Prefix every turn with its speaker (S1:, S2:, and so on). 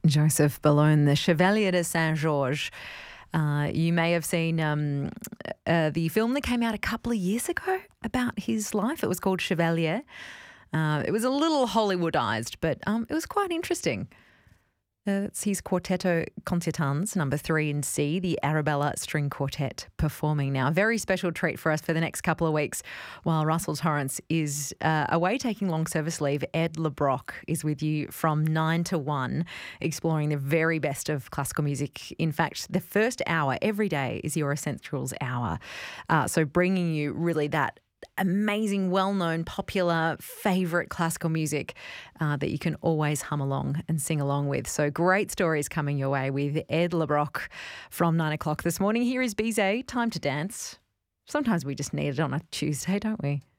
S1: Joseph Boulogne, the Chevalier de Saint-Georges. You may have seen the film that came out a couple of years ago about his life. It was called Chevalier. It was a little Hollywoodized, but it was quite interesting. It's his Quartetto Concertans, number 3 in C, the Arabella String Quartet performing now. A very special treat for us for the next couple of weeks while Russell Torrance is away taking long service leave. Ed LeBrock is with you from 9 to 1, exploring the very best of classical music. In fact, the first hour every day is your Essentials hour. So bringing you really that amazing, well-known, popular, favourite classical music that you can always hum along and sing along with. So great stories coming your way with Ed LeBrock from 9 o'clock this morning. Here is Bizet, Time to Dance. Sometimes we just need it on a Tuesday, don't we?